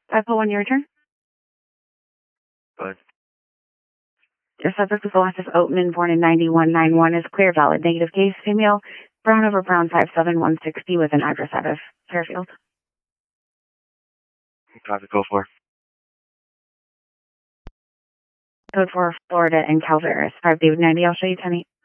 501, your return. Good. Your subject with the last is Oatman, born in 9191, is clear, valid, negative case, female, brown over brown, 5'7", 160, with an address out of Fairfield. Copy, go for. Code for Florida and Calveras, 5 David 90, I'll show you 10-8.